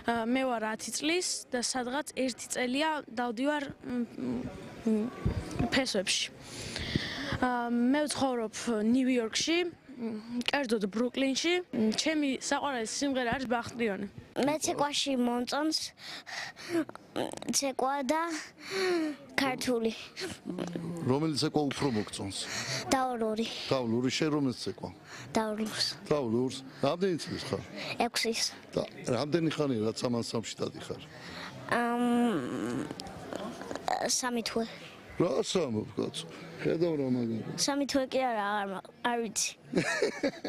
მე ვარ 10 წლის და სადღაც 1 წელია დავდივარ ფესვებში. მე ვცხოვრობ ნიუ-იორკში, კერძოდ ბრუკლინში. ჩემი საყვარელი სიმღერა არის ბახტრიონი. მე ცეკვაში მომწონს ცეკვა და ქართული. რომელი ცეკვა უფრო მოგწონს? დავლური. დავლური, შენ რომელი ცეკვა? დავლურს. დავლურს. რამდენი წლის ხარ? 6-ის. და რამდენი ხანია რაც ამ ანსამბლში დადიხარ? 3 თვე. რა სამობ კაცო? ხედავ რა მაგარი. 3 თვე კი არა, არ ვიცი.